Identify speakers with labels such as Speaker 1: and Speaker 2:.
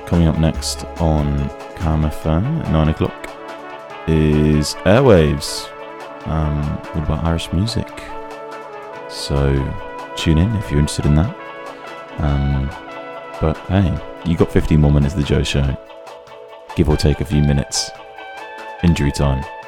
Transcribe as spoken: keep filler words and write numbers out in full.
Speaker 1: Coming up next on Calm F M at nine o'clock is Airwaves, um, all about Irish music. So tune in if you're interested in that. Um, but hey, you got fifteen more minutes of the Joe Show, give or take a few minutes. Injury time.